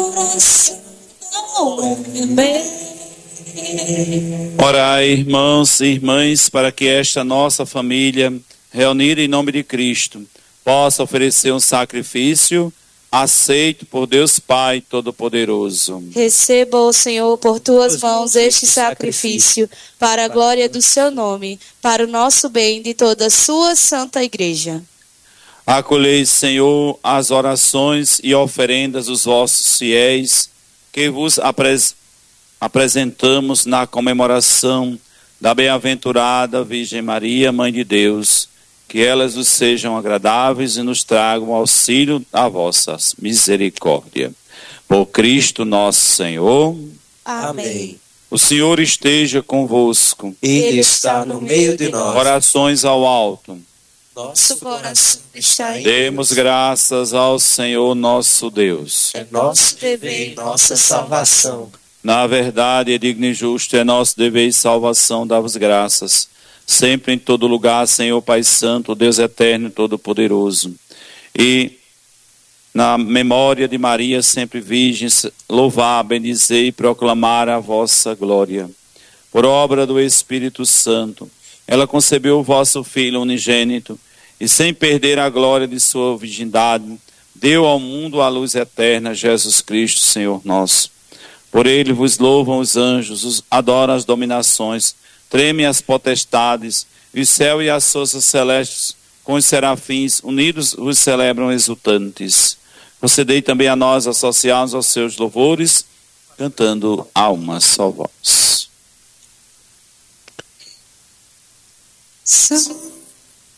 coração meu. Orai, irmãos e irmãs, para que esta nossa família, reunida em nome de Cristo, possa oferecer um sacrifício aceito por Deus Pai Todo-Poderoso. Receba, ó Senhor, por tuas mãos este sacrifício, para a glória do seu nome, para o nosso bem de toda a sua santa igreja. Acolhei, Senhor, as orações e oferendas dos vossos fiéis, que vos apresentamos na comemoração da bem-aventurada Virgem Maria, Mãe de Deus. Que elas nos sejam agradáveis e nos tragam auxílio da vossa misericórdia. Por Cristo nosso Senhor. Amém. O Senhor esteja convosco. Ele está no meio de nós. Orações ao alto. Nosso coração está em Demos graças ao Senhor nosso Deus. É nosso dever e nossa salvação. Na verdade, é digno e justo, é nosso dever e salvação dar-vos graças. Sempre em todo lugar, Senhor Pai Santo, Deus Eterno e Todo-Poderoso. E na memória de Maria, sempre Virgem, louvar, bendizer e proclamar a vossa glória. Por obra do Espírito Santo, ela concebeu o vosso Filho unigênito e, sem perder a glória de sua virgindade, deu ao mundo a luz eterna, Jesus Cristo, Senhor nosso. Por ele vos louvam os anjos, os adoram as dominações, tremem as potestades, e o céu e as forças celestes com os serafins unidos vos celebram exultantes. Concedei também a nós associados aos seus louvores, cantando a uma só voz. Santo